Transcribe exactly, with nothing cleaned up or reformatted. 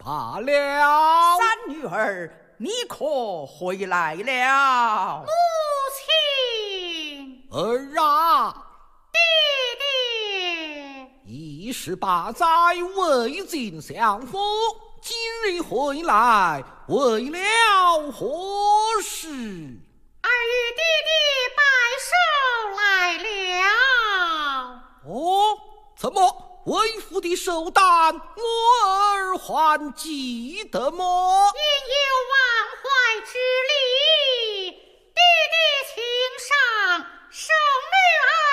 罢了。 三女儿，你可回来了？ 母亲。 儿啊， 爹爹。 一十八载未尽相逢，今日回来为了何事？ 儿与爹爹拜寿来了。 哦，怎么为父的寿诞，我儿还记得么？ 应有忘怀之理，爹爹请上寿